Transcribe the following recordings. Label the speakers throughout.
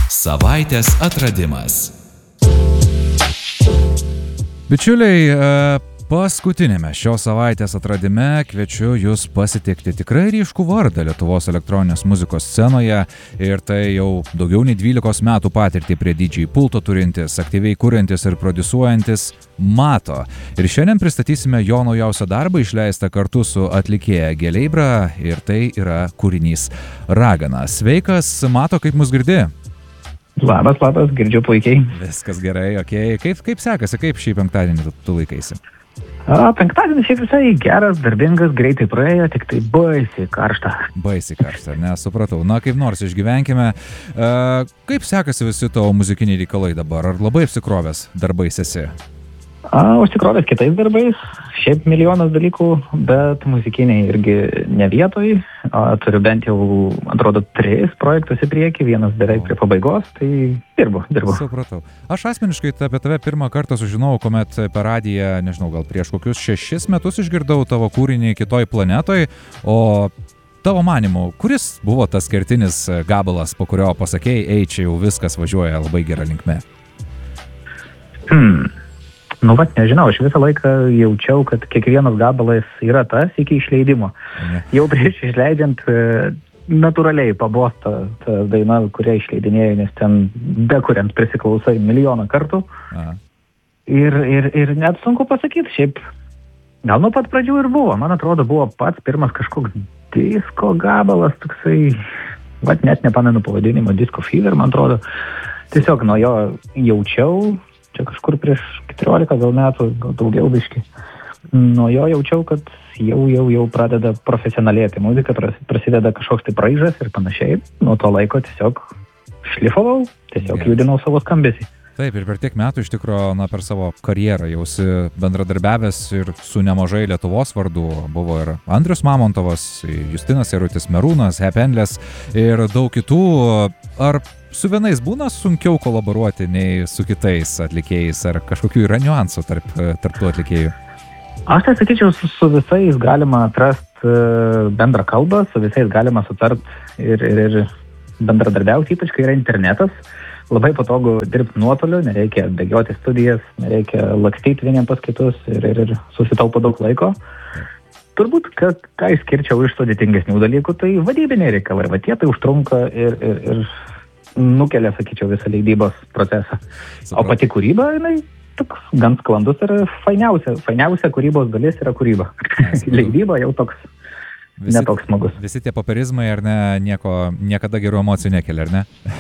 Speaker 1: Savaitės atradimas.
Speaker 2: Bičiuliai, paskutinėme šios savaitės atradime kviečiu jūs pasitikti tikrai ryškų vardą Lietuvos elektroninės muzikos scenoje ir tai jau daugiau nei 12 metų patirtį prie DJ pulto turintis, aktyviai kuriantis ir prodiusuojantis Mato. Ir šiandien pristatysime jo naujausią darbą išleistą kartu su atlikėja Geleibra ir tai yra kūrinys Ragana. Sveikas, Mato, kaip mus girdi?
Speaker 3: Labas, girdžiu puikiai.
Speaker 2: Viskas gerai, okei. Kaip sekasi, kaip šį penktadienį tu laikaisi?
Speaker 3: Penktadienis šiaip visai geras, darbingas, greitai praėjo, tik tai baisiai karšta.
Speaker 2: Baisiai karšta, nesupratau. Na, kaip nors išgyvenkime. Kaip sekasi visi tavo muzikiniai reikalai dabar? Ar labai apsikrovęs darbais esi?
Speaker 3: Užsikrovęs kitais darbais, šiaip milijonas dalykų, bet muzikiniai irgi ne vietoj. Turiu bent jau, atrodo, 3 projektus į priekį, vienas beveik prie pabaigos, tai dirbu.
Speaker 2: Supratau. Aš asmeniškai apie tave pirmą kartą sužinojau, kuomet per radiją, nežinau, gal prieš kokius 6 metus išgirdau tavo kūrinį Kitoj planetoj, o tavo manymu, kuris buvo tas kertinis gabalas, po kurio pasakėjai, ei, čia jau viskas važiuoja labai gerą linkme?
Speaker 3: Nežinau, aš visą laiką jaučiau, kad kiekvienas gabalas yra tas iki išleidimo. Jau prieš išleidžiant natūraliai pabosta ta daina, kurią išleidinėjau, nes ten bekuriant prisiklausai milijoną kartų. Ir net sunku pasakyti, šiaip gal nuo pat pradžių ir buvo. Man atrodo, buvo pats pirmas kažkoks disko gabalas, toksai, net nepamenu pavadinimo, Disco Fever, man atrodo. Tiesiog nuo jo jaučiau, čia kažkur prieš 14 gal metų, gal daugiau biški. Nuo jo jaučiau, kad jau pradeda profesionalėti muzika, prasideda kažkoks tai braižas ir panašiai. Nuo to laiko tiesiog šlifavau, tiesiog judinau savo skambesį.
Speaker 2: Taip, ir per tiek metų iš tikrųjų, per savo karjerą jausi bendradarbiavęs ir su nemažai Lietuvos vardų. Buvo ir Andrius Mamontovas, Justinas Jarutis Merūnas, Happy Endless ir daug kitų. Ar su vienais būna sunkiau kolaboruoti nei su kitais atlikėjais, ar kažkokių yra niuansų tarp tų atlikėjų?
Speaker 3: Aš tai sakyčiau, su visais galima atrasti bendrą kalbą, su visais galima sutart ir bendradarbiauti, ypač kai yra internetas. Labai patogu dirbti nuotoliu, nereikia bėgioti studijas, nereikia lakstyti vieniem pas kitus ir susitaupo daug laiko. Turbūt, ką išskirčiau iš sudėtingesnių dalykų, tai vadybiniai reikalai. Va tie tai užtrunka ir nukelia, sakyčiau, visą leidybos procesą. O pati kūryba, jinai toks gan sklandus ir fainiausia kūrybos dalis yra kūryba. Leidyba jau toks netoks smagus.
Speaker 2: Visi tie paperizmai, ar ne, niekada gerų emocijų nekelia, ar ne?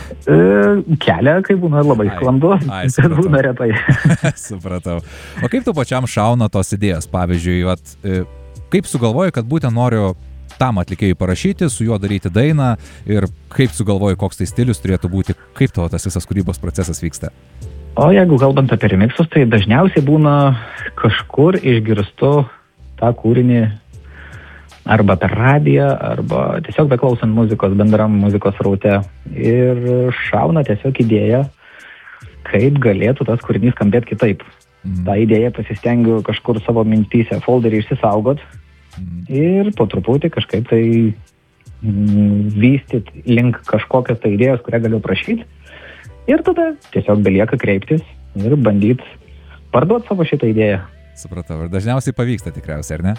Speaker 3: Kelia, kai būna labai sklandus, bet būna retai.
Speaker 2: Supratau. O kaip tu pačiam šauna tos idėjos? Pavyzdžiui, kaip sugalvoji, kad būtent noriu tam atlikėjui parašyti, su juo daryti dainą ir kaip sugalvoji, koks tai stilius turėtų būti, kaip tavo tas visas kūrybos procesas vyksta?
Speaker 3: O jeigu kalbant apie remixus, tai dažniausiai būna kažkur išgirstu tą kūrinį arba per radiją, arba tiesiog beklausant muzikos, bendram muzikos raute. Ir šauna tiesiog idėja, kaip galėtų tas kūrinys skambėti kitaip. Ta idėja pasistengiu kažkur savo mintyse folderį išsisaugot ir po truputį kažkaip tai vystyti link kažkokios tai idėjos, kurią galiu prašyti. Ir tada tiesiog belieka kreiptis ir bandyti parduoti savo šitą idėją.
Speaker 2: Supratau. Ir dažniausiai pavyksta tikriausiai, ar ne?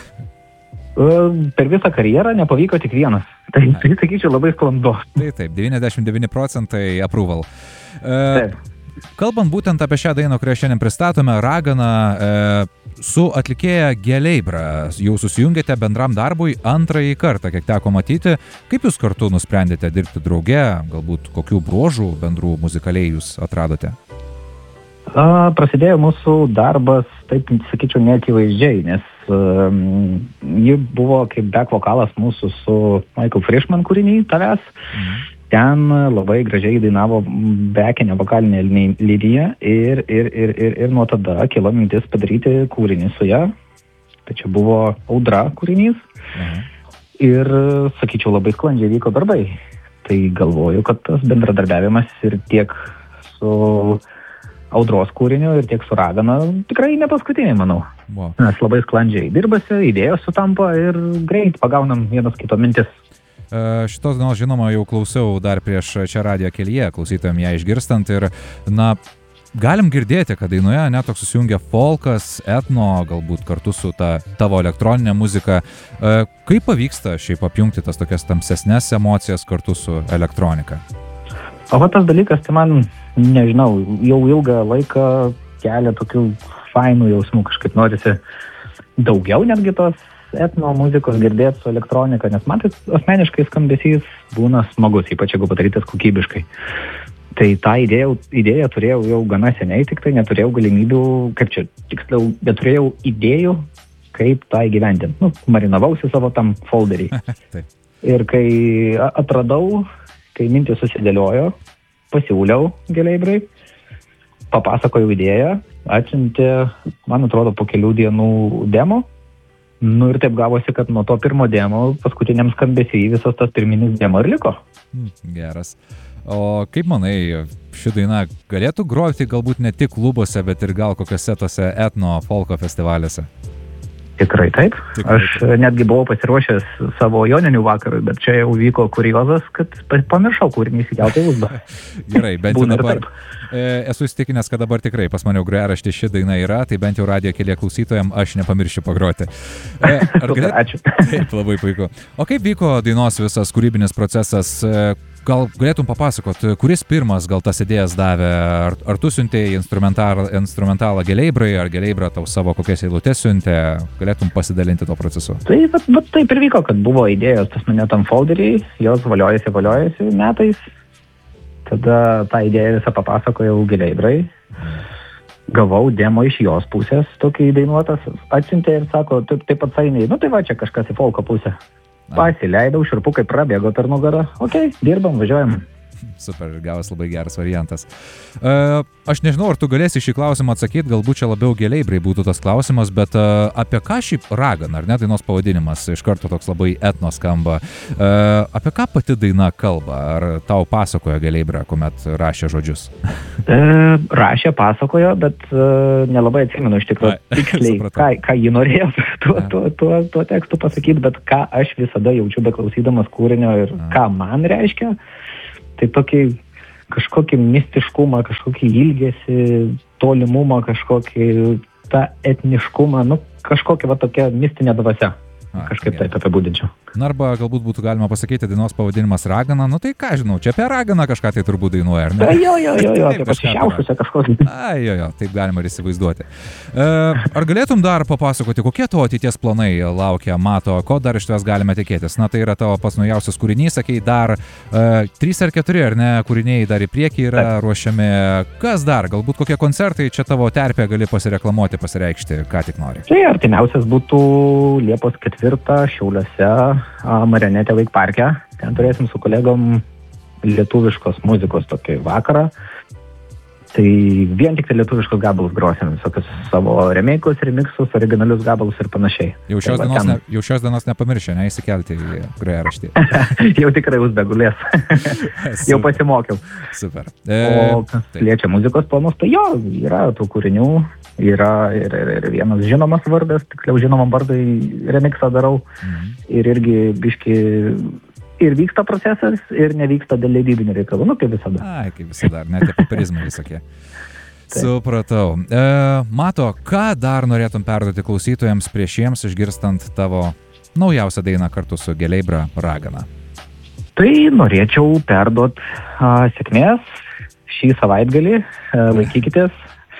Speaker 3: Per visą karjerą nepavyko tik vienas. Tai sakyčiau labai sklandu.
Speaker 2: Taip, 99% approval.
Speaker 3: Taip.
Speaker 2: Kalbant būtent apie šią dainą, kurią šiandien pristatome, Ragana, su atlikėja Geleibra, jau susijungėte bendram darbui antrąjį kartą, kiek teko matyti. Kaip jūs kartu nusprendėte dirbti drauge, galbūt kokių bruožų bendrų muzikaliai jūs atradote?
Speaker 3: Prasidėjo mūsų darbas, taip sakyčiau, neakivaizdžiai, nes ji buvo kaip back vokalas mūsų su Michael Frischman kūrinį Tavęs. Ten labai gražiai dainavo backinę vokalinę liniją ir nuo tada kilo mintis padaryti kūrinį su ja. Tai čia buvo Audra kūrinys. Ir, sakyčiau, labai sklandžiai vyko darbai. Tai galvoju, kad tas bendradarbiavimas ir tiek su Audros kūriniu ir tiek su Ragana tikrai ne paskutiniai, manau.
Speaker 2: Wow.
Speaker 3: Nes labai sklandžiai dirbasi, idėjos sutampa ir greit pagaunam vienas kito mintis.
Speaker 2: Šitos dainos, žinoma, jau klausiau dar prieš čia radijo kelyje, klausytojams ją išgirstant ir, na, galim girdėti, kad dainoje net toks susijungia folkas, etno, galbūt kartu su ta tavo elektroninė muzika. Kaip pavyksta šiaip apjungti tas tokias tamsesnes emocijas kartu su elektronika?
Speaker 3: O va tas dalykas, tai man, nežinau, jau ilgą laiką kelia tokių fainų jausmų, kažkaip norisi daugiau netgi tos etno muzikos girdėti su elektronika, nes man tai asmeniškai skambesys būna smagus, ypač jeigu padarytas kokybiškai. Tai tą idėją turėjau jau gana seniai, tik tai neturėjau galimybių, kaip čia tiksliau, bet turėjau idėjų, kaip tą įgyvendinti. Nu, marinavausi savo tam folderį. Ir kai atradau, kai mintis susidėliojo, pasiūliau Geleibrai, papasakojau idėją, atsiuntė, man atrodo, po kelių dienų demo. Nu ir taip gavosi, kad nuo to pirmo demo paskutiniam skambesy visas tas pirminis demo ir liko.
Speaker 2: Geras. O kaip manai, ši daina galėtų groti galbūt ne tik klubuose, bet ir gal kokiuose tose etno folko festivaliuose?
Speaker 3: Tikrai taip. Aš netgi buvau pasiruošęs savo joninių vakarui, bet čia jau vyko kuriozas, kad pamiršau kūrinį įsikelti į uzdą.
Speaker 2: Gerai, bent jau dabar. Esu įsitikinęs, kad dabar tikrai pas mane grojarašty ši daina yra, tai bent jau radijo kelyje klausytojams aš nepamiršiu pagroti.
Speaker 3: Ačiū.
Speaker 2: Taip, labai puiku. O kaip vyko dainos visas kūrybinis procesas? Gal galėtum papasakot, kuris pirmas gal tas idėjas davė? Ar tu siuntėjai instrumentalą Geleibrai, ar Geleibra tau savo kokias eilutes siuntė? Galėtum pasidalinti to procesu?
Speaker 3: Tai taip ir vyko, kad buvo idėjos tas mane tam folderį, jos valiojasi metais. Tada tą idėją visą papasakojau Geleibrai. Gavau demo iš jos pusės, tokį įdainuotas, atsiuntė ir sako, taip atsainiai, nu tai va čia kažkas į folko pusę. Pasileidau, širpukai prabėgo per nugarą. Ok, dirbam, važiuojam.
Speaker 2: Super, gavas labai geras variantas. Aš nežinau, ar tu galėsi šį klausimą atsakyti, galbūt čia labiau Geleibrai būtų tas klausimas, bet apie ką šį raganą, ar ne, dainos pavadinimas, iš karto toks labai etno skamba. Apie ką pati daina kalba? Ar tau pasakojo Geleibra, kuomet rašė žodžius?
Speaker 3: Rašė, pasakojo, bet nelabai atsimenu iš tikrųjų tiksliai, ką ji norėjo tuo tekstu pasakyti, bet ką aš visada jaučiu beklausydamas kūrinio ir ką man reiškia. Tai kažkokį mistiškumą, kažkokį ilgesį, tolimumą, kažkokį tą etniškumą, nu kažkokia va tokia mistinė dvasia. Kažkaip taip apibūdinčiau.
Speaker 2: Na arba galbūt būtų galima pasakyti dainos pavadinimas Ragana, nu tai ką žinau, čia apie Raganą kažką tai turbūt dainuoja, ar ne?
Speaker 3: Jo, apie pasišiaušusią kažkokį.
Speaker 2: Jo, taip galima ir įsivaizduoti. Ar galėtum dar papasakoti, kokie tavo ateities planai laukia, Mato, ko dar iš tavęs galime tikėtis? Na tai yra tavo pats naujausias kūrinys, sakei, dar 3 ar 4, ar ne, kūriniai dar į priekį yra ruošiami. Kas dar? Galbūt kokie koncertai čia tavo terpė gali pasireklamuoti, pasireikšti, ką tik nori?
Speaker 3: Tai artimiausias būtų Liepos 4 Šiauliuose Marionetė Lake Parke. Ten turėsim su kolegom lietuviškos muzikos tokį vakarą. Tai vien tik tai lietuviškos gabalus grosim, visokius savo remeikus, remiksus, originalius gabalus ir panašiai.
Speaker 2: Jau šios dienos nepamiršė, neįsikelti į grojaraštį.
Speaker 3: Jau tikrai uzbegulės. Jau pasimokiau.
Speaker 2: Super.
Speaker 3: O kas liečia muzikos planus, tai jo, yra tų kūrinių. Yra ir vienas žinomas vardas, tiksliau žinomam vardai remiksą darau. Ir irgi biški ir vyksta procesas, ir nevyksta dėl leidybinių reikalų, nu kaip visada.
Speaker 2: Kaip visada, net popierizmai visokie. Supratau. Mato, ką dar norėtum perduoti klausytojams prieš jiems išgirstant tavo naujausią dainą kartu su Geleibra Ragana?
Speaker 3: Tai norėčiau perduoti sėkmės šį savaitgalį, laikykitės.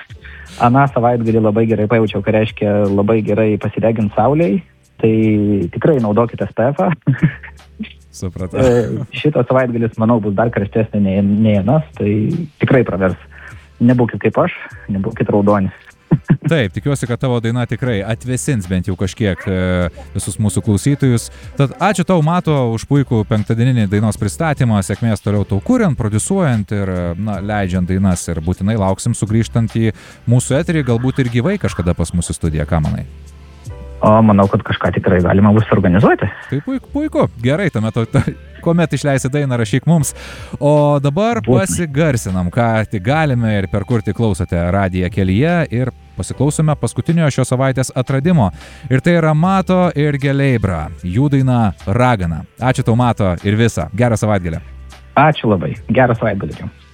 Speaker 3: Aną savaitgalį labai gerai pajaučiau, ką reiškia labai gerai pasideginti saulėj, tai tikrai naudokite SPF-ą.
Speaker 2: Supratau.
Speaker 3: Šitas savaitgalis, manau, bus dar karštesnė nei anas, tai tikrai pravers. Nebūkit kaip aš, nebūkit raudonis.
Speaker 2: Taip, tikiuosi, kad tavo daina tikrai atvėsins bent jau kažkiek visus mūsų klausytojus. Tad ačiū tau, Mato, už puikų penktadieninį dainos pristatymą, sėkmės toliau tau kuriant, produsuojant ir leidžiant dainas ir būtinai lauksim sugrįžtant į mūsų eterį, galbūt ir gyvai kažkada pas mūsų studiją, ką manai?
Speaker 3: O manau, kad kažką tikrai galima bus organizuoti.
Speaker 2: Tai puiku. Gerai, tuomet, kuomet išleisi dainą, rašyk mums. O dabar pasigarsinam, ką tik galime ir per kur tik klausote radiją kelyje ir pasiklausome paskutinio šios savaitės atradimo. Ir tai yra Mato ir Geleibra, jų daina Ragana. Ačiū tau, Mato, ir visą. Gerą savaitgalį.
Speaker 3: Ačiū labai. Gerą savaitgalį.